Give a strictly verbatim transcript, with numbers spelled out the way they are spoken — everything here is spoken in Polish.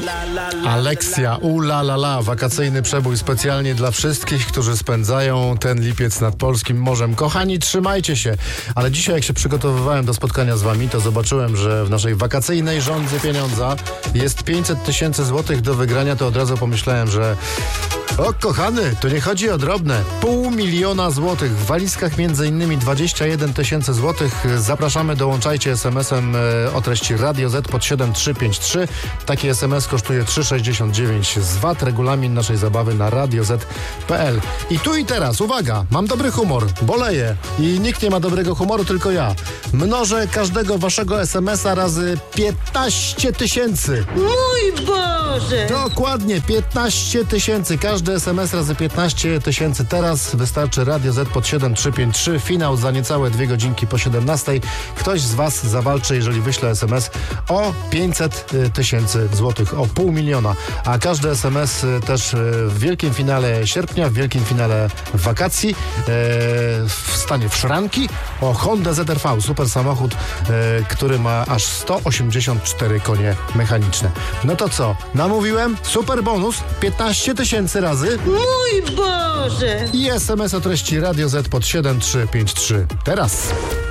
Alexia, u la la la, wakacyjny przebój specjalnie dla wszystkich, którzy spędzają ten lipiec nad polskim morzem. Kochani, trzymajcie się. Ale dzisiaj, jak się przygotowywałem do spotkania z wami, to zobaczyłem, że w naszej wakacyjnej żądzy pieniądza jest pięćset tysięcy złotych do wygrania. To od razu pomyślałem, że o kochany, to nie chodzi o drobne. Pół miliona złotych. W walizkach między innymi dwadzieścia jeden tysięcy złotych. Zapraszamy, dołączajcie es em esem o treści Radio Z pod siedem trzy pięć trzy. Taki es em es kosztuje trzy sześćdziesiąt dziewięć z V A T. Regulamin naszej zabawy na radio z kropka p l. I tu i teraz, uwaga, mam dobry humor, boleję i nikt nie ma dobrego humoru, tylko ja. Mnożę każdego waszego es em esa razy piętnaście tysięcy. Mój Boże! Dokładnie, piętnaście tysięcy. Każdy es em es razy piętnaście tysięcy. Teraz wystarczy Radio Z pod siedem trzy pięć trzy. Finał za niecałe dwie godzinki po siedemnastej. Ktoś z was zawalczy, jeżeli wyśle es em es o pięćset tysięcy złotych, o pół miliona. A każdy es em es też w wielkim finale sierpnia, w wielkim finale wakacji, w stanie w szranki o Honda Z R V. Super samochód, który ma aż sto osiemdziesiąt cztery konie mechaniczne. No to co? Namówiłem? Super bonus. piętnaście tysięcy razy. Mój Boże! I es em es o treści Radio Z pod siedem trzy pięć trzy. Teraz.